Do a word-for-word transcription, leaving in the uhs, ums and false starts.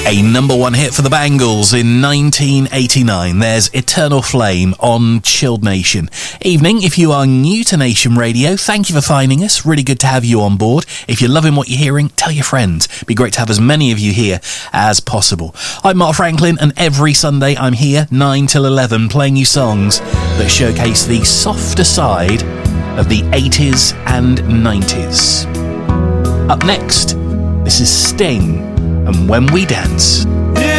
A number one hit for the Bangles in nineteen eighty-nine. There's Eternal Flame on Chilled Nation. Evening, if you are new to Nation Radio, thank you for finding us. Really good to have you on board. If you're loving what you're hearing, tell your friends. It'd be great to have as many of you here as possible. I'm Mark Franklin, and every Sunday I'm here, nine till eleven, playing you songs that showcase the softer side of the eighties and nineties. Up next, this is Sting and When We Dance.